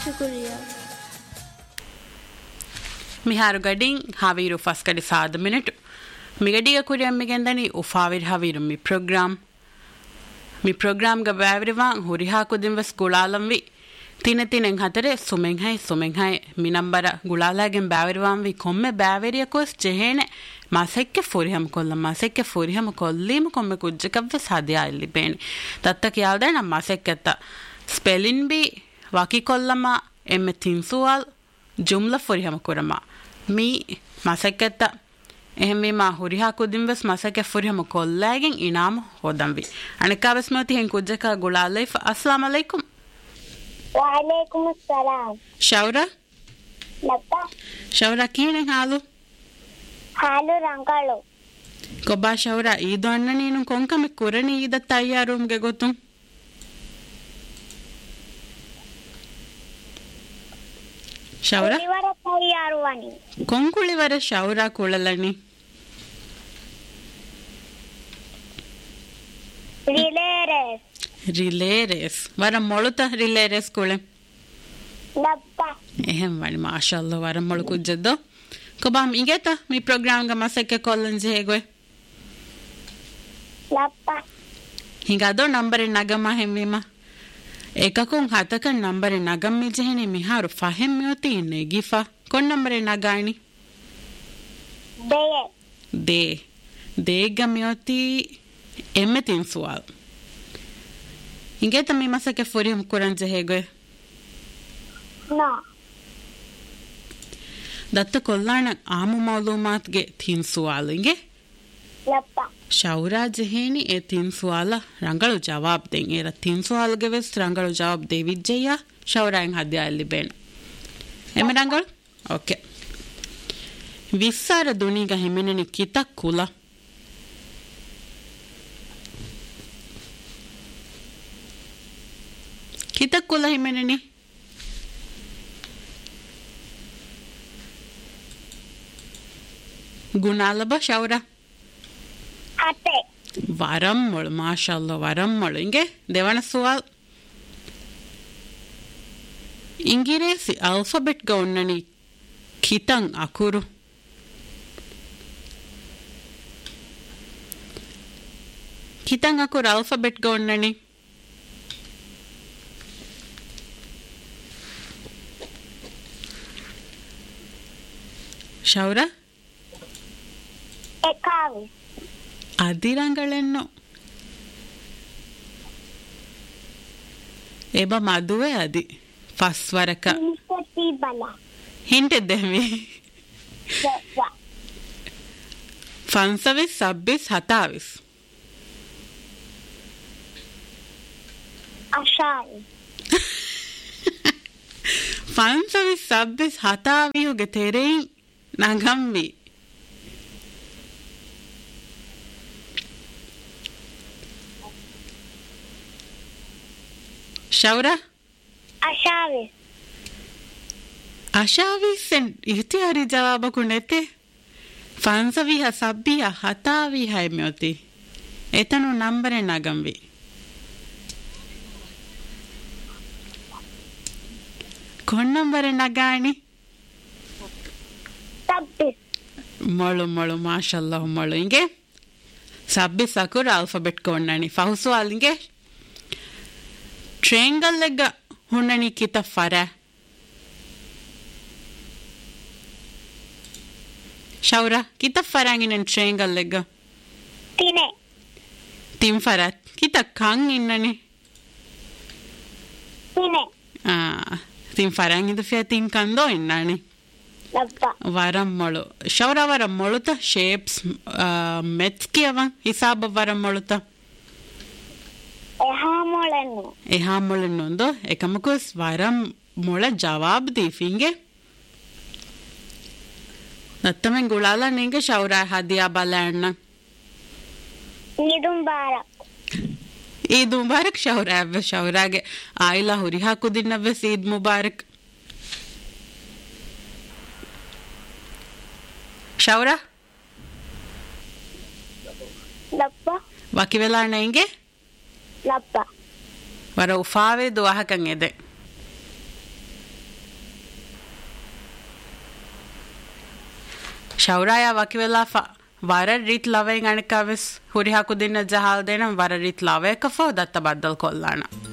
ಶುಕ್ರಿಯಾ ಮಿಹಾರು ಗಡಿಂಗ್ ಹಾವೀರು ಫಸ್ಕಡಿ ಸಾದ ಮಿನಿಟ್ ಮಿಗಡಿಗ ಕುರಿಯಮ್ಮಿಗೆಂದನಿ ಉಫಾವಿರ್ ಹಾವೀರು ಮಿ ಪ್ರೋಗ್ರಾಮ್ಗ ಬ್ಯಾವರಿವಾಂ ಹುರಿಹಾ ಕುದಿಂವಸ್ ಗುಳಾಲಂವಿ ತಿನೆಂ ಹತರೆ ಸುಮೆಂಹೈ ಮಿ ನಂಬರ ಗುಳಾಲಾಗೆನ್ ಬ್ಯಾವರಿವಾಂವಿ ಕೊಮ್ಮೆ ಬ್ಯಾವೆರಿಯಕೋಸ್ ಜೆಹೇನೆ ಮಾಸೆಕ್ಕೆ ಫುರಿಹಮ ಕೊಲ್ಲೀಮ ಕೊಮ್ಮೆ ಕುಜ್ಜಕವ್ವೆ ಸಾಧ್ಯ ಇಲ್ಲಿ ಬೇಣಿ ತತ್ತಕ್ಕೆ ಯಾವ್ದೇ ನಮ್ಮ ಮಾಸೆಕ್ಕೆತ್ತ ಸ್ಪೆಲಿನ್ ಬಿ ವಾಕಿ ಕೊಲ್ಲಮ್ಮ ಎಮ್ಮೆ ತಿನ್ಸುವಾಲ್ ಜುಮ್ಲ ಫುರಿಹಮ ಕುರಮ ಮೀ ಮಾಸೆಕ್ಕೆತ್ತ එහෙම හුරිහා කුදින්වස් මසක ෆුරිහම කොල්ලාගෙන් ඉනාම හොදම්වි අනිකාවස් මති හෙන් කුජ්ජක ගුලාලයි අස්ලාම අලයිකුම් වඅලයිකුම් අස්සලාම් ෂෞරා ලප්පා ෂෞරා කීනේ හාලු ರಂಗಳು කොබා ෂෞරා ඊදොන්න නීනු කොංකම කුරණී ඊද තයාරුම්ගේ ගොතුම් ಷೌರಾ ಕೊಂಕುಳಿವರ ಶೌರಾ ಕುಳಲನಿ ರಿಲೇ ರೇಸ್ ವರ ಮೊಳುತ ರಿಲೇ ರೇಸ್ ಕುಳೆ එහෙම වනි මාෂල්ලා වර මොළු කුජ්ජද්ද කොබම් ඉගෙත මේ ප්‍රෝග්‍රෑම් ග මසෙක කොල්ලන්ජ හේගොයි ලප්පා හිඟදෝ නම්බරේ නගම හැම්වීම ಏಕಕುಂ ಹತಕ ನಂಬರೆ ನಗಮ್ಮಿ ಜೆಹನೆ ಮಿಹಾರು ಫಹೆಂ ಮ್ಯೋತಿ ನೆಗಿಫಾ ಕೊನ್ ನಂಬರೆ ನಗಾಣಿ ದೇಗ ಮ್ಯೋತಿ ಎಮ್ಮೆ ತಿನ್ಸುವಾಲ್ ಹಿಂಗೆ ತಮ್ಮಿ ಮಸಕೆ ಫುರಿಯಂ ಕುರಂಜೆ ಹೇಗೆ ದತ್ತ ಕೊಲ್ಲಾಣ ಆಮು ಮಾಲೂಮಾತ್ಗೆ ತಿನ್ಸುವಾಲ್ ಹಿಂಗೆ ಶೌರಾ ಜೆಹೇನಿ ಎ ತಿನ್ ಸುವಾಲ ರಂಗಳು ಜವಾಬ್ ದೆಂ ಏರ ತಿನ್ ಸುವಾಲ್ಗೆ ವೆಸ್ ರಂಗಳು ಜವಾಬ್ ದೇವಿಜ್ಜಯ್ಯ ಶೌರಾಯಂ ಹದ್ಯ ಅಲ್ಲಿ ಬೇಣ ಎಮೆ ರಂಗಳು ಓಕೆ ವಿಸ್ಸಾರ ದುನಿಗ ಹೆಮೆನೆನಿ ಕಿತ ಕುಲ ಹೆಮೆನೆನಿ ಗುಣಾಲಬ ಶೌರಾ ವರಮ್ಮಳು ಮಾಷಾಲ್ಲ ವರಮ್ಮಳು ಹಿಂಗೆ ದೇವಣ ಸುವಾಲ್ ಇಂಗಿರೇಸಿ ಆಲ್ಫಾಬೆಟ್ಗ ಉನ್ನನಿ ಕಿತಂ ಅಕುರು ಆಲ್ಫಾಬೆಟ್ಗ ಉನ್ನನಿ ಶೌರಾ ಅದಿರಂಗಳೆನ್ನು ಏಬ ಮದುವೆ ಅದಿ ಫಸ್ವರಕ ಹಿಂಟಿದ್ದೇವೆ ಫನ್ಸವಿಸ್ ಸಬ್ಬಿಸ್ ಹತಾವಿಸ್ ಫನ್ಸವಿಸ್ ಸಬ್ಬಿಸ್ ಹತಾವಿಯುಗೆ ತೆರೆ ನಗಂಬಿ ಶೌರಾ ಅಶಾವಿಸೆನ್ ಇತಿಹಾರಿ ಜವಾಬ ಕುಂಡೆತೆ ಫನ್ಸವಿಹ ಸಬ್ಬಿಹ ಹತಾವಿಹ ಎಮ್ಯೋತಿ ಎತನು ನಂಬರೆ ನಗಂವಿ ಕೊನ್ನಂಬರೆ ನಗಾಣಿ ಮೊಳು ಮಾಷಲ್ಲ ಮೊಳು ಹಿಂಗೆ ಸಬ್ಬಿ ಸಕುರ ಆಲ್ಫಾಬೆಟ್ ಕೊಂಡಣಿ ಫಹುಸು ಅಲ್ಲಿಗೆ ಟ್ರಯಾಂಗಲ್ ಲೆಗ್ಗ ಹುಣ್ಣಣಿ ಕಿತ ಫರ ಶೌರಾ ಕಿತ ಫರಾಂಗಿನ ಟ್ರಯಾಂಗಲ್ ಲೆಗ್ಗ ತಿನ್ ಫರ ಕಿತ ಕಂಗ್ ಇನ್ನಣಿ ತಿನ್ ಫರಾಂಗಿದ ಫಿಯ ತಿನ್ ಕಂದೋ ಇನ್ನಣಿ ವರಮ್ಮಳು ಶೌರ ವರಮ್ಮಳುತ ಶೇಪ್ಸ್ ಮೆತ್ಕಿ ಅವ ಹಿಸಾಬ ವರಮ್ಮಳುತ ಎಹಾಮೊಳನ್ನೊಂದು ಏಕಮಕುಸ್ ವರಂ ಮೊಳ ಜವಾಬ್ ದೀಫಿಂಗೆ ನತ್ತಮೆನ್ ಗುಳಾಲ ನಿಂಗೆ ಶೌರ ಹದಿಯಾ ಬಲಣ್ಣ ಈದ್ ಮುಬಾರಕ್ ಶೌರ ಅವ್ವೆ ಶೌರಾಗೆ ಆಯಿಲ ಹುರಿ ಹಾಕುದಿನವ್ವೆ ಈದ್ ಮುಬಾರಕ್ ಶೌರಾ ವಕಿವೆಲಾಣ ಹಿಂಗೆ ವರ ಉಫಾವೆ ದುವಾಹಕಂಗೆದೆ ಶೌರಾಯ ವಕಿವೆಲಾಫ ವರ ರೀತ್ ಲವೆ ಗಣಕವಿಸ್ ಹುರಿಹಾಕು ದಿನ ಜಹಾಲ್ ದೇನ ವರ ರೀತ್ ಲವೆ ಕಫೋ ದತ್ತ ಬದ್ದಲ್ ಕೊಲ್ಲಾಣ